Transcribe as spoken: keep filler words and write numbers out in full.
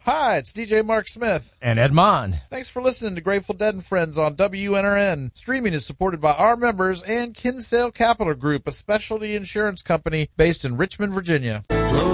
Hi, it's D J Mark Smith. And Ed Mond. Thanks for listening to Grateful Dead and Friends on W N R N. Streaming is supported by our members and Kinsale Capital Group, a specialty insurance company based in Richmond, Virginia.